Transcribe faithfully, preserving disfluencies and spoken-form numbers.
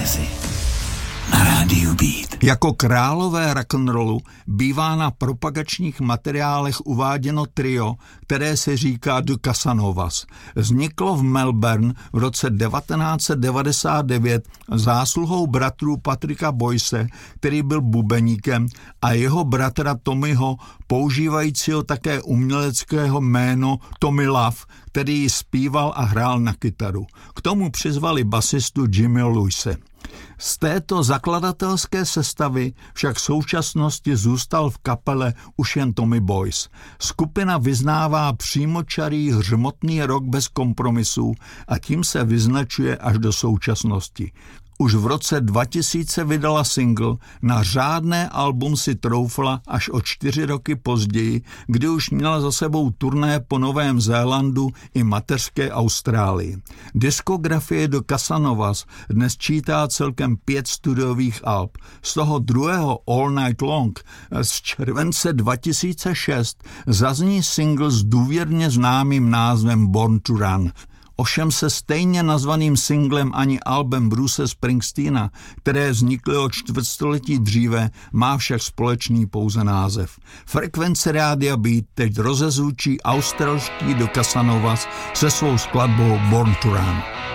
Fantasy na rádiu Beat. Jako králové rock'n'rollu bývá na propagačních materiálech uváděno trio, které se říká The Casanovas. Vzniklo v Melbourne v roce devatenáct set devadesát devět zásluhou bratrů Patricka Boyce, který byl bubeníkem, a jeho bratra Tommyho, používajícího také uměleckého jméno Tommy Love, který zpíval a hrál na kytaru. K tomu přizvali basistu Jimmyho Lewise. Z této zakladatelské sestavy však v současnosti zůstal v kapele už jen Tommy Boyce. Skupina vyznává přímočarý hřmotný rock bez kompromisů a tím se vyznačuje až do současnosti. Už v roce dva tisíce vydala single, na řádné album si troufla až o čtyři roky později, kdy už měla za sebou turné po Novém Zélandu i mateřské Austrálii. Diskografie do Casanovas dnes čítá celkem pět studiových alb. Z toho druhého All Night Long z července dva tisíce šest zazní single s důvěrně známým názvem Born to Run. Ovšem se stejně nazvaným singlem ani albem Bruce Springsteena, které vznikly o čtvrtstoletí dříve, má však společný pouze název. Frekvence rádia Beat teď rozezvučí australští The Casanovas se svou skladbou Born to Run.